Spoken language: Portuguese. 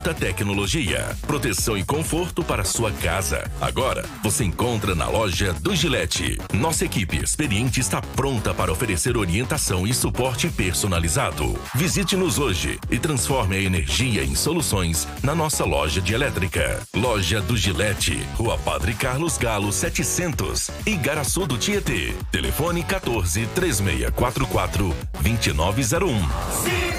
Da tecnologia, proteção e conforto para sua casa. Agora, você encontra na loja do Gillette. Nossa equipe experiente está pronta para oferecer orientação e suporte personalizado. Visite-nos hoje e transforme a energia em soluções na nossa loja de elétrica. Loja do Gillette, Rua Padre Carlos Galo 700, Igaraçu do Tietê. Telefone 14 3644 2901.